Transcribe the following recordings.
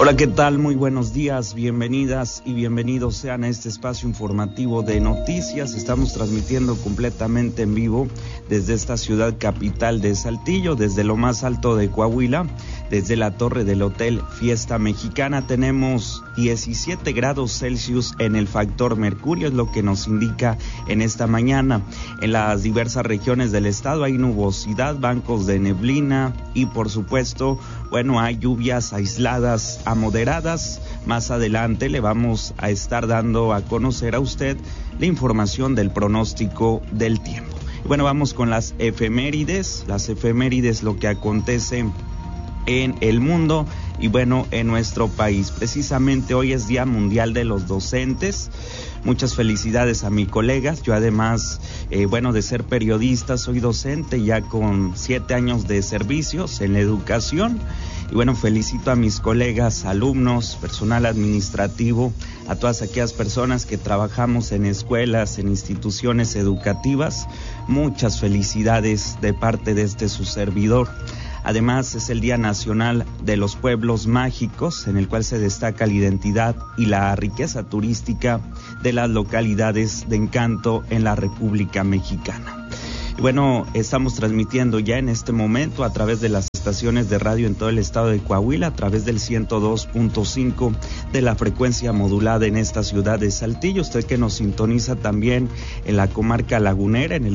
Hola, ¿qué tal? Muy buenos días, bienvenidas y bienvenidos sean a este espacio informativo de noticias. Estamos transmitiendo completamente en vivo desde esta ciudad capital de Saltillo, desde lo más alto de Coahuila, desde la torre del Hotel Fiesta Mexicana. Tenemos 17 grados Celsius en el factor mercurio, es lo que nos indica en esta mañana. En las diversas regiones del estado hay nubosidad, bancos de neblina y por supuesto, hay lluvias aisladas a moderadas. Más adelante le vamos a estar dando a conocer a usted la información del pronóstico del tiempo. Vamos con las efemérides, lo que acontece en el mundo y en nuestro país. Precisamente hoy es Día Mundial de los Docentes. Muchas felicidades a mis colegas. Yo además, de ser periodista, soy docente ya con 7 años de servicios en la educación. Y felicito a mis colegas, alumnos, personal administrativo, a todas aquellas personas que trabajamos en escuelas, en instituciones educativas. Muchas felicidades de parte de su servidor. Además, es el Día Nacional de los Pueblos Mágicos, en el cual se destaca la identidad y la riqueza turística de las localidades de encanto en la República Mexicana. Y estamos transmitiendo ya en este momento a través de las estaciones de radio en todo el estado de Coahuila, a través del 102.5 de la frecuencia modulada en esta ciudad de Saltillo. Usted que nos sintoniza también en la comarca lagunera, en el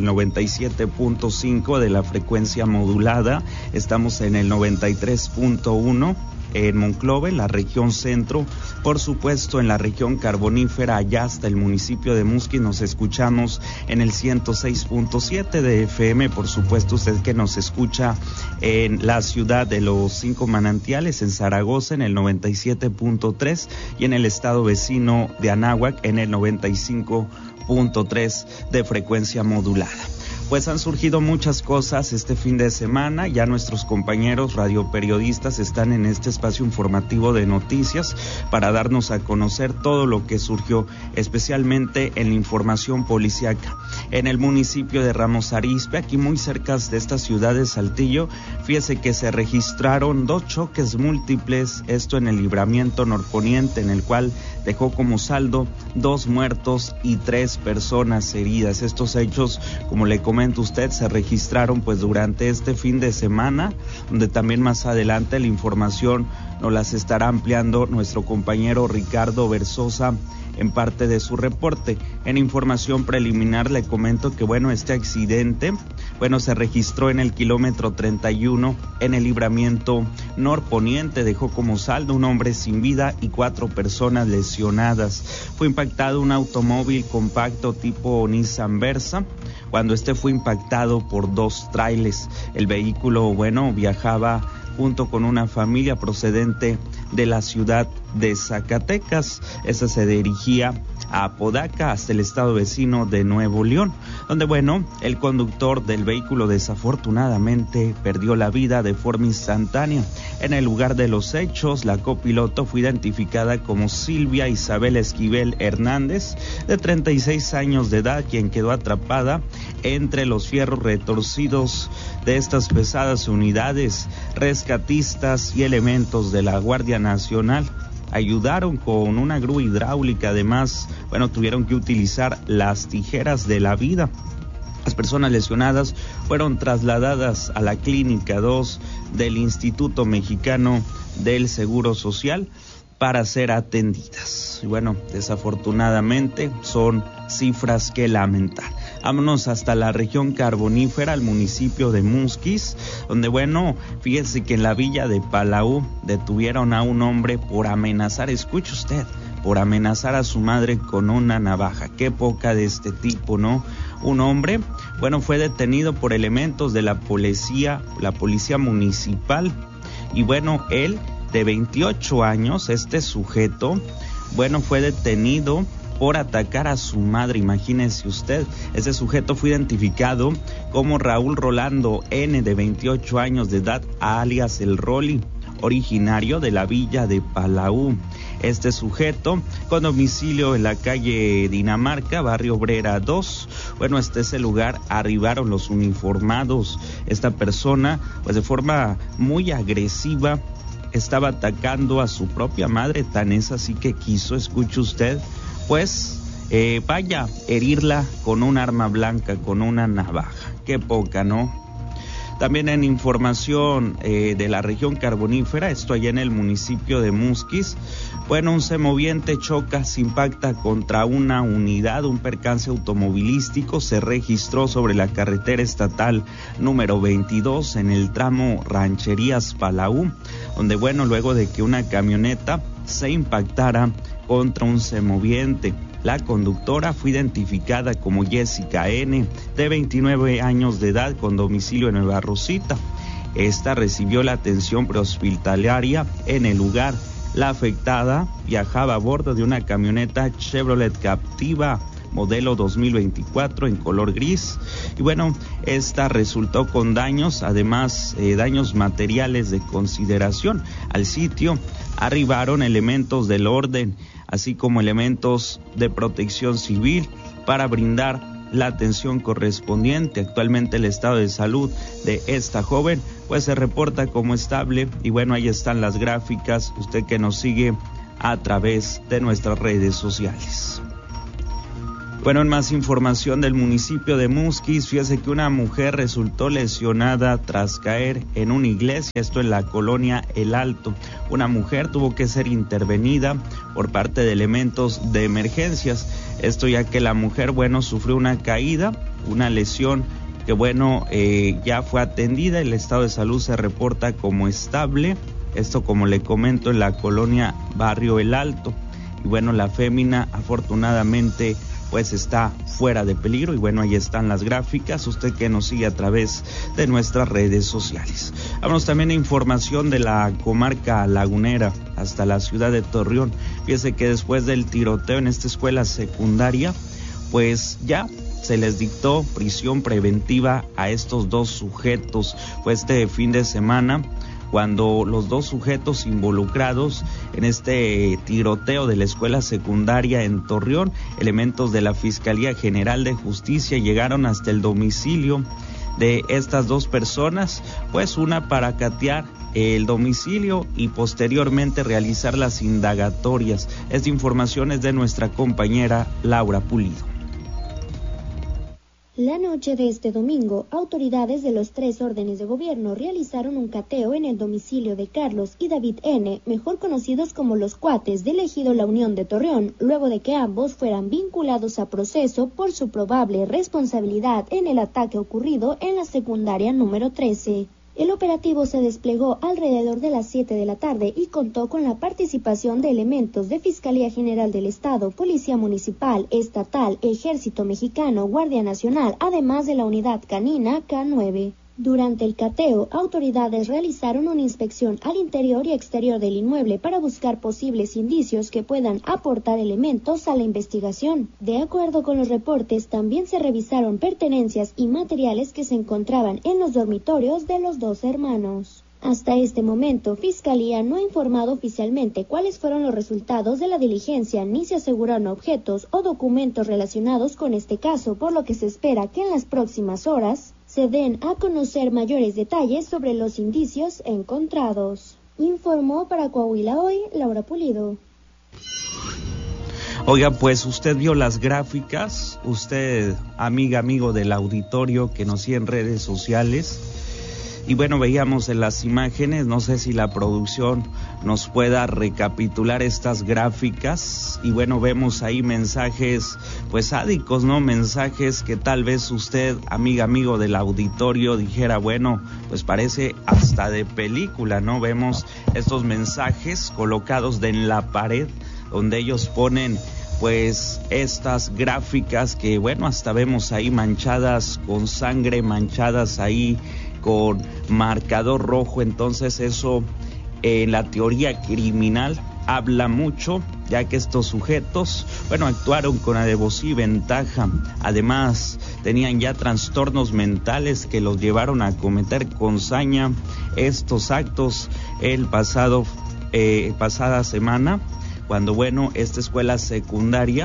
97.5 de la frecuencia modulada. Estamos en el 93.1 en Monclova, en la región centro, por supuesto en la región carbonífera, allá hasta el municipio de Musquis nos escuchamos en el 106.7 de FM, por supuesto usted que nos escucha en la ciudad de los 5 manantiales, en Zaragoza, en el 97.3 y en el estado vecino de Anáhuac en el 95.3 de frecuencia modulada. Pues han surgido muchas cosas este fin de semana. Ya nuestros compañeros radioperiodistas están en este espacio informativo de noticias para darnos a conocer todo lo que surgió, especialmente en la información policíaca. En el municipio de Ramos Arizpe, aquí muy cerca de esta ciudad de Saltillo, fíjese que se registraron 2 choques múltiples, esto en el libramiento norponiente, en el cual dejó como saldo 2 muertos y 3 personas heridas. Estos hechos, como le comento usted, se registraron durante este fin de semana, donde también más adelante la información nos las estará ampliando nuestro compañero Ricardo Versosa en parte de su reporte. En información preliminar le comento que este accidente se registró en el kilómetro 31 en el libramiento norponiente, dejó como saldo un hombre sin vida y 4 personas lesionadas. Fue impactado un automóvil compacto tipo Nissan Versa, cuando fue impactado por 2 trailers. El vehículo viajaba junto con una familia procedente de la ciudad de Zacatecas. Esta se dirigía a Apodaca, hasta el estado vecino de Nuevo León, donde el conductor del vehículo desafortunadamente perdió la vida de forma instantánea. En el lugar de los hechos, la copiloto fue identificada como Silvia Isabel Esquivel Hernández, de 36 años de edad, quien quedó atrapada entre los fierros retorcidos de estas pesadas unidades. Rescatistas y elementos de la Guardia Nacional ayudaron con una grúa hidráulica. Además, tuvieron que utilizar las tijeras de la vida. Las personas lesionadas fueron trasladadas a la Clínica 2 del Instituto Mexicano del Seguro Social para ser atendidas. Desafortunadamente son cifras que lamentar. Vámonos hasta la región carbonífera, al municipio de Musquis, donde fíjese que en la villa de Palau detuvieron a un hombre por amenazar, escuche usted, por amenazar a su madre con una navaja. Qué poca de este tipo, ¿no? Un hombre, fue detenido por elementos de la policía municipal y él, de 28 años, este sujeto, fue detenido por atacar a su madre. Imagínese usted, ese sujeto fue identificado como Raúl Rolando N., de 28 años de edad, alias El Roli, originario de la villa de Palau. Este sujeto, con domicilio en la calle Dinamarca, barrio Obrera 2. Hasta ese lugar arribaron los uniformados. Esta persona, de forma muy agresiva, estaba atacando a su propia madre, tan es así que quiso, escuche usted, pues herirla con un arma blanca, con una navaja. Qué poca, ¿no? También en información de la región carbonífera, esto allá en el municipio de Musquis, bueno, un semoviente choca, se impacta contra una unidad, un percance automovilístico se registró sobre la carretera estatal número 22 en el tramo Rancherías Palau, donde bueno, luego de que una camioneta se impactara contra un semoviente. La conductora fue identificada como Jessica N., de 29 años de edad, con domicilio en Nueva Rosita. Esta recibió la atención prehospitalaria en el lugar. La afectada viajaba a bordo de una camioneta Chevrolet Captiva modelo 2024 en color gris, y bueno, esta resultó con daños, además daños materiales de consideración. Al sitio arribaron elementos del orden, así como elementos de protección civil para brindar la atención correspondiente. Actualmente el estado de salud de esta joven pues se reporta como estable, y bueno, ahí están las gráficas, usted que nos sigue a través de nuestras redes sociales. Bueno, en más información del municipio de Musquis, fíjese que una mujer resultó lesionada tras caer en una iglesia, esto en la colonia El Alto. Una mujer tuvo que ser intervenida por parte de elementos de emergencias, esto ya que la mujer, bueno, sufrió una caída, una lesión que bueno, ya fue atendida. El estado de salud se reporta como estable, esto como le comento en la colonia Barrio El Alto, y bueno, la fémina afortunadamente pues está fuera de peligro, y bueno, ahí están las gráficas, usted que nos sigue a través de nuestras redes sociales. Vámonos también a información de la comarca lagunera hasta la ciudad de Torreón. Fíjese que después del tiroteo en esta escuela secundaria, pues ya se les dictó prisión preventiva a estos dos sujetos. Fue este fin de semana cuando los dos sujetos involucrados en este tiroteo de la escuela secundaria en Torreón, elementos de la Fiscalía General de Justicia llegaron hasta el domicilio de estas dos personas, pues una para catear el domicilio y posteriormente realizar las indagatorias. Esta información es de nuestra compañera Laura Pulido. La noche de este domingo, autoridades de los 3 órdenes de gobierno realizaron un cateo en el domicilio de Carlos y David N., mejor conocidos como los Cuates del ejido La Unión de Torreón, luego de que ambos fueran vinculados a proceso por su probable responsabilidad en el ataque ocurrido en la secundaria número 13. El operativo se desplegó alrededor de las 7 de la tarde y contó con la participación de elementos de Fiscalía General del Estado, Policía Municipal, Estatal, Ejército Mexicano, Guardia Nacional, además de la unidad canina K9. Durante el cateo, autoridades realizaron una inspección al interior y exterior del inmueble para buscar posibles indicios que puedan aportar elementos a la investigación. De acuerdo con los reportes, también se revisaron pertenencias y materiales que se encontraban en los dormitorios de los dos hermanos. Hasta este momento, Fiscalía no ha informado oficialmente cuáles fueron los resultados de la diligencia, ni se aseguraron objetos o documentos relacionados con este caso, por lo que se espera que en las próximas horas se den a conocer mayores detalles sobre los indicios encontrados. Informó para Coahuila Hoy, Laura Pulido. Oiga, pues usted vio las gráficas, usted, amigo del auditorio que nos sigue en redes sociales, y bueno, veíamos en las imágenes, no sé si la producción nos pueda recapitular estas gráficas, y bueno, vemos ahí mensajes pues sádicos, ¿no? Mensajes que tal vez usted, amigo del auditorio, dijera, bueno, pues parece hasta de película, ¿no? Vemos estos mensajes colocados en la pared, donde ellos ponen pues estas gráficas que bueno, hasta vemos ahí manchadas con sangre, manchadas ahí con marcador rojo. Entonces eso en la teoría criminal habla mucho, ya que estos sujetos, bueno, actuaron con alevosía y ventaja. Además, tenían ya trastornos mentales que los llevaron a cometer con saña estos actos el pasada semana, cuando bueno, esta escuela secundaria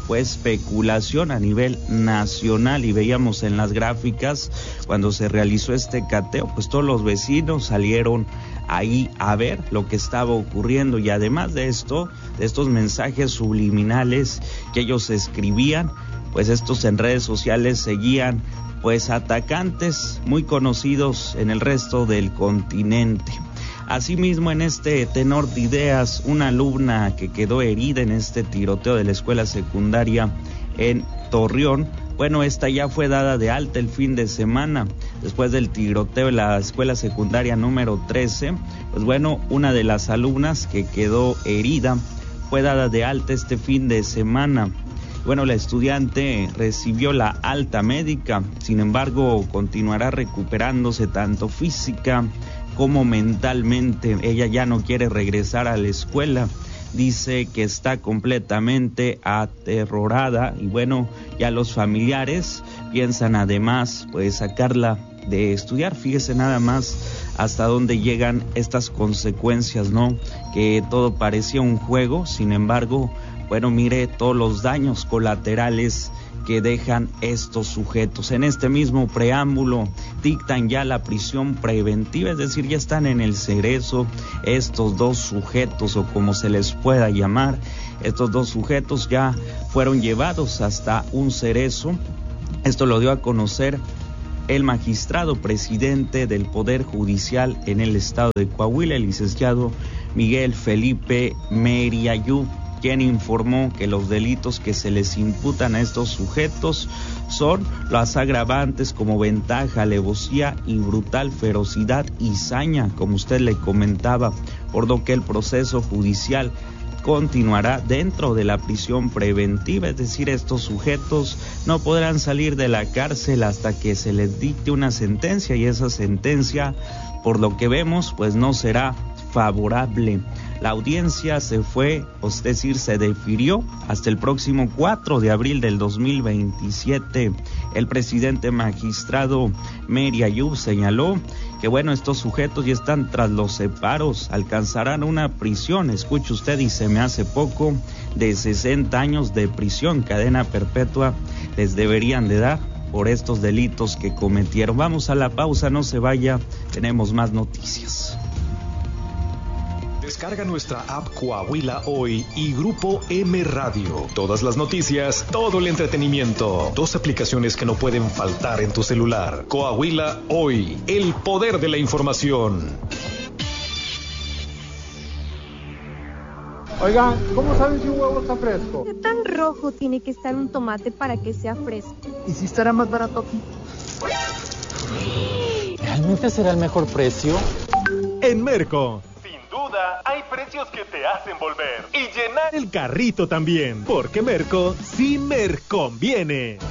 pues especulación a nivel nacional, y veíamos en las gráficas cuando se realizó este cateo, pues todos los vecinos salieron ahí a ver lo que estaba ocurriendo, y además de esto, de estos mensajes subliminales que ellos escribían, pues estos en redes sociales seguían pues atacantes muy conocidos en el resto del continente. Asimismo, en este tenor de ideas, una alumna que quedó herida en este tiroteo de la escuela secundaria en Torreón, bueno, esta ya fue dada de alta el fin de semana, después del tiroteo en la escuela secundaria número 13, pues bueno, una de las alumnas que quedó herida fue dada de alta este fin de semana. Bueno, la estudiante recibió la alta médica, sin embargo, continuará recuperándose tanto física como mentalmente. Ella ya no quiere regresar a la escuela, dice que está completamente aterrorada, y bueno, ya los familiares piensan además pues sacarla de estudiar. Fíjese nada más hasta dónde llegan estas consecuencias, ¿no? Que todo parecía un juego, sin embargo, bueno, mire todos los daños colaterales que dejan estos sujetos. En este mismo preámbulo dictan ya la prisión preventiva, es decir, ya están en el cerezo estos dos sujetos, o como se les pueda llamar. Estos dos sujetos ya fueron llevados hasta un cerezo. Esto lo dio a conocer el magistrado presidente del Poder Judicial en el estado de Coahuila, el licenciado Miguel Felipe Meriayú, quien informó que los delitos que se les imputan a estos sujetos son las agravantes como ventaja, alevosía y brutal ferocidad y saña, como usted le comentaba, por lo que el proceso judicial continuará dentro de la prisión preventiva, es decir, estos sujetos no podrán salir de la cárcel hasta que se les dicte una sentencia, y esa sentencia, por lo que vemos, pues no será favorable. La audiencia se defirió hasta el próximo 4 de abril del 2027. El presidente magistrado Meriayú señaló que bueno, estos sujetos ya están tras los separos, alcanzarán una prisión, escuche usted, y se me hace poco, de 60 años de prisión, cadena perpetua les deberían de dar por estos delitos que cometieron. Vamos a la pausa, no se vaya, tenemos más noticias. Descarga nuestra app Coahuila Hoy y Grupo M Radio. Todas las noticias, todo el entretenimiento. 2 aplicaciones que no pueden faltar en tu celular. Coahuila Hoy, el poder de la información. Oigan, ¿cómo saben si un huevo está fresco? ¿Qué tan rojo tiene que estar un tomate para que sea fresco? ¿Y si estará más barato aquí? ¿Realmente será el mejor precio? En Merco, sin duda, hay precios que te hacen volver y llenar el carrito también, porque Merco sí me conviene.